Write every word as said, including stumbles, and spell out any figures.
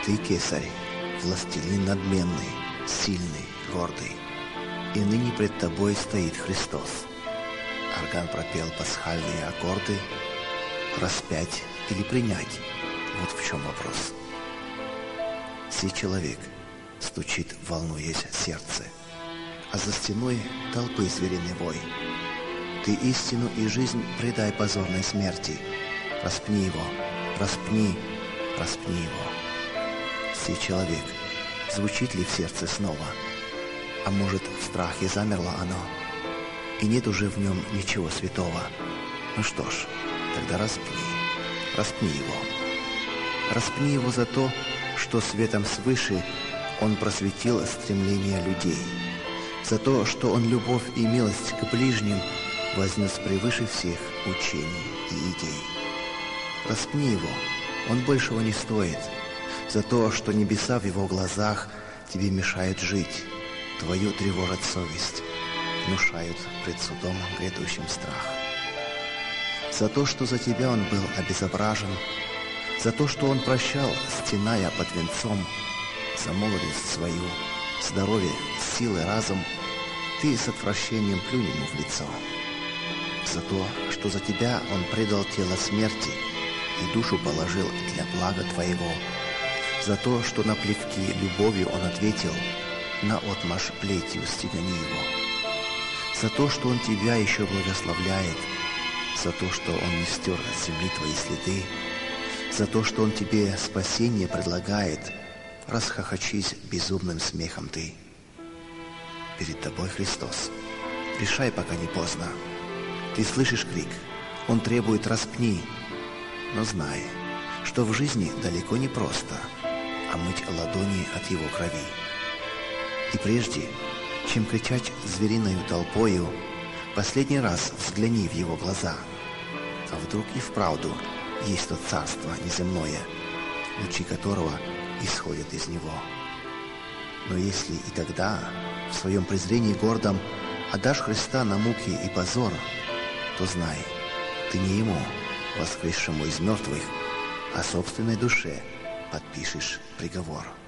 Ты, кесарь, властелин надменный, сильный, гордый, и ныне пред тобой стоит Христос. Орган пропел пасхальные аккорды. Распять или принять? Вот в чем вопрос. Сей человек стучит, волнуясь сердце, а за стеной толпы звериный вой. Ты истину и жизнь предай позорной смерти. Распни его, распни, распни его. Сей человек, звучит ли в сердце снова? А может, в страхе замерло оно, и нет уже в нем ничего святого? Ну что ж, тогда распни, распни его. Распни его за то, что светом свыше он просветил стремления людей, за то, что он любовь и милость к ближним вознес превыше всех учений и идей. Распни его, он большего не стоит, за то, что небеса в его глазах тебе мешают жить, твою тревожит совесть, внушают пред судом грядущим страх. За то, что за тебя он был обезображен, за то, что он прощал, стеная под венцом, за молодость свою, здоровье, силы, разум, ты с отвращением плюнь ему в лицо. За то, что за тебя он предал тело смерти и душу положил для блага твоего. За то, что на плевки любовью он ответил, на отмашь плетью стегани его. За то, что он тебя еще благословляет, за то, что он не стер от земли твои следы, за то, что он тебе спасение предлагает, расхохочись безумным смехом ты. Перед тобой Христос. Решай, пока не поздно. Ты слышишь крик, он требует распни, но знай, что в жизни далеко не просто омыть ладони от его крови. И прежде, чем кричать звериною толпою, последний раз взгляни в его глаза, а вдруг и вправду есть то царство неземное, лучи которого исходят из него. Но если и тогда, в своем презрении гордом, отдашь Христа на муки и позор, то знай, ты не ему, воскресшему из мертвых, а собственной душе подпишешь приговор.